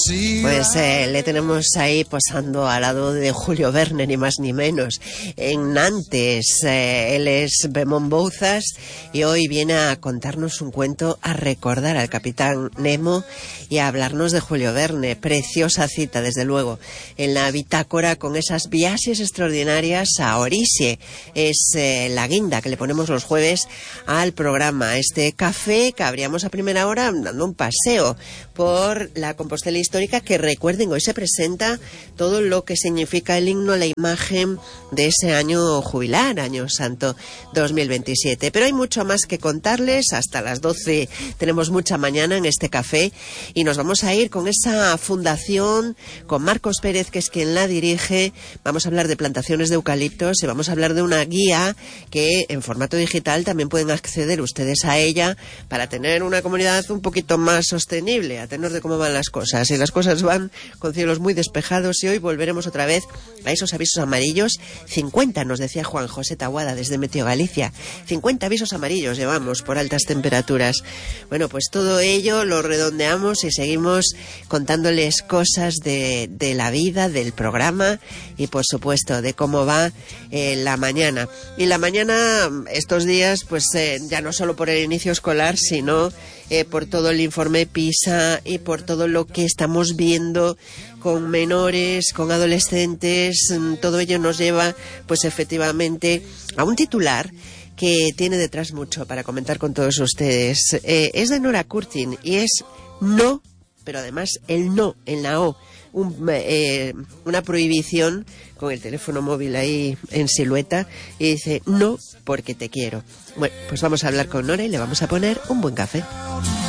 Pues le tenemos ahí posando al lado de Julio Verne, ni más ni menos, en Nantes. Él es Bemón Bouzas y hoy viene a contarnos un cuento, a recordar al Capitán Nemo y a hablarnos de Julio Verne. Preciosa cita, desde luego, en la bitácora, con esas viajes extraordinarias a Orixe. Es la guinda que le ponemos los jueves al programa. Este café que abríamos a primera hora dando un paseo por la Compostela histórica, que recuerden, hoy se presenta todo lo que significa el himno, la imagen de ese año jubilar, Año Santo 2027. Pero hay mucho más que contarles. Hasta las 12 tenemos mucha mañana en este café y nos vamos a ir con esa fundación, con Marcos Pérez, que es quien la dirige. Vamos a hablar de plantaciones de eucaliptos y vamos a hablar de una guía que en formato digital también pueden acceder ustedes a ella para tener una comunidad un poquito más sostenible, a tenor de cómo van las cosas. Y las cosas van con cielos muy despejados y hoy volveremos otra vez a esos avisos amarillos. 50, nos decía Juan José Taboada desde Meteo Galicia. 50 avisos amarillos llevamos por altas temperaturas. Bueno, pues todo ello lo redondeamos y seguimos contándoles cosas de la vida, del programa y por supuesto de cómo va la mañana. Y la mañana estos días, pues ya no solo por el inicio escolar, sino por todo el informe PISA y por todo lo que estamos viendo con menores, con adolescentes. Todo ello nos lleva, pues efectivamente, a un titular que tiene detrás mucho para comentar con todos ustedes. Es de Nora Curtin y es no, pero además el no en la O. Una prohibición con el teléfono móvil ahí en silueta y dice no porque te quiero. Bueno, pues vamos a hablar con Nora y le vamos a poner un buen café.